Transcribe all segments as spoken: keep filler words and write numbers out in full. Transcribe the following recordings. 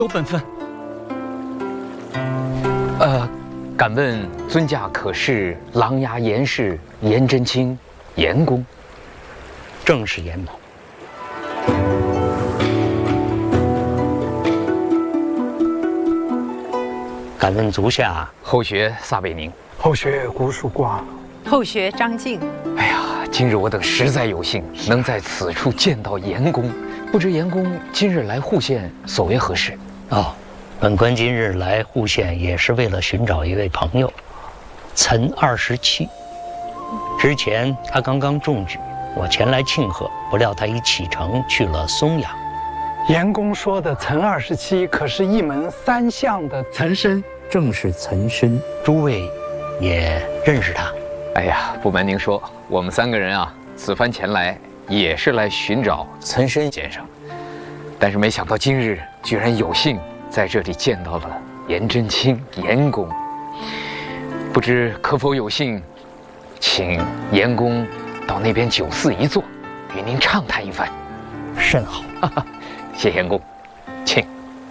有本分。 呃，敢问尊驾可是琅琊严氏严真卿严公？ 正是严某。敢问足下， 后学撒贝宁。 后学古曙光。 后学张静。 哎呀，今日我等实在有幸能在此处见到严公，不知严公今日来户县所为何事？ 哦，本官今日来户县也是为了寻找一位朋友，岑二十七。之前他刚刚中举，我前来庆贺，不料他已启程去了松阳。 严公说的岑二十七可是一门三相的岑参， 正是岑参，诸位也认识他。 哎呀，不瞒您说，我们三个人啊，此番前来也是来寻找岑参先生，但是没想到今日居然有幸在这里见到了严真卿严公，不知可否有幸，请严公到那边酒肆一坐，与您畅谈一番。 甚好， 哈哈，谢严公，请。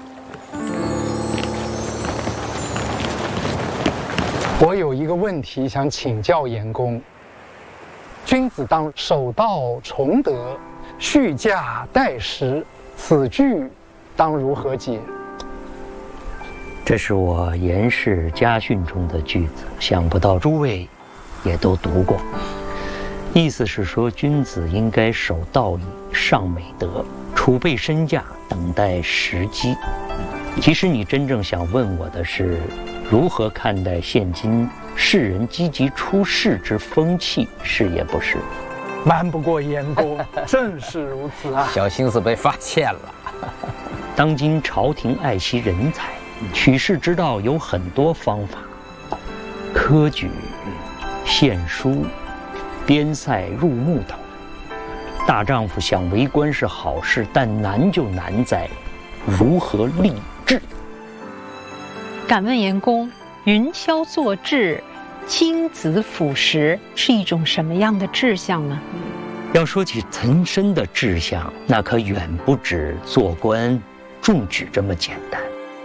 我有一个问题想请教严公：君子当守道崇德，续驾待时，此句当如何解？ 这是我严氏家训中的句子，想不到诸位也都读过。意思是说，君子应该守道义，尚美德，储备身价，等待时机。其实你真正想问我的是，如何看待现今世人积极出仕之风气，是也不是？ 瞒不过严公，正是如此啊！ 小心思被发现了。 当今朝廷爱惜人才，取士之道有很多方法，科举、献书、边塞入木头。大丈夫想为官是好事，但难就难在如何立志。 敢问严公，云霄作志，亲子辅食是一种什么样的志向呢？ 要说起岑参的志向，那可远不止做官中举这么简单。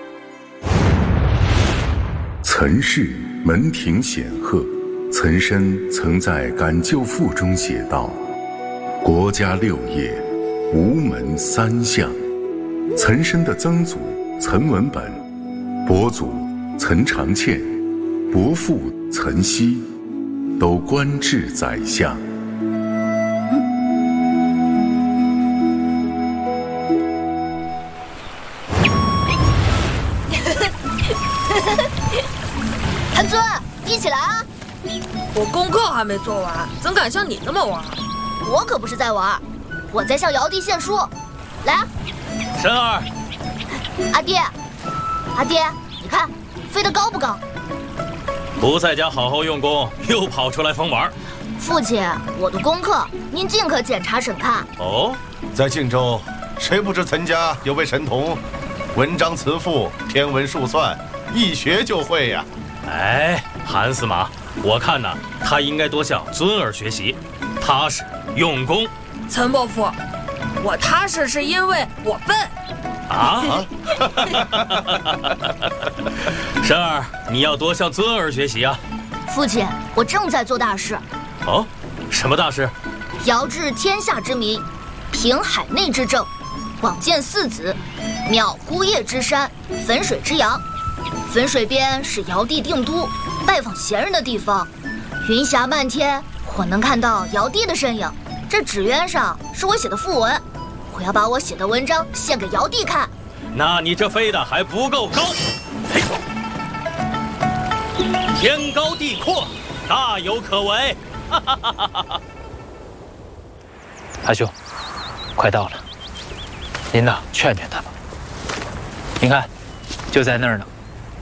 岑氏门庭显赫，岑参曾在《感旧赋》中写道：“国家六业，无门三相。”岑参的曾祖岑文本、伯祖岑长倩、伯父岑熙，都官至宰相。 韩尊，一起来啊！ 我功课还没做完，怎敢像你那么玩？ 我可不是在玩，我在向尧帝献书。来啊！ 申儿， 阿爹，阿爹，你看飞得高不高？ 不在家好好用功，又跑出来疯玩。 父亲，我的功课您尽可检查审看。 哦，在靖州，谁不知岑家有位神童，文章辞赋、天文数算，一学就会呀。 哎，韩司马，我看呐，他应该多向尊儿学习，踏实用功。 岑伯父，我踏实是因为我笨。 啊！申儿，你要多向尊儿学习啊！ 父亲，我正在做大事。 哦，什么大事？ 遥治天下之民，平海内之政，广建四子，渺孤叶之山，汾水之阳。汾水边是尧帝定都、拜访贤人的地方，云霞漫天，我能看到尧帝的身影。这纸鸢上是我写的赋文，我要把我写的文章献给尧帝看。 那你这飞的还不够高。嘿，天高地阔，大有可为。哈哈哈哈哈！ 韩兄，快到了，您呢劝劝他吧。您看，就在那儿呢。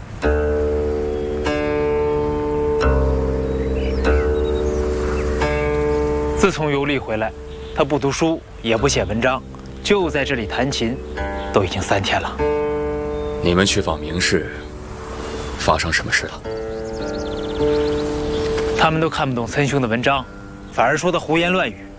自从游历回来，他不读书，也不写文章，就在这里弹琴，都已经三天了。 你们去访名士，发生什么事了？ 他们都看不懂岑兄的文章，反而说他胡言乱语。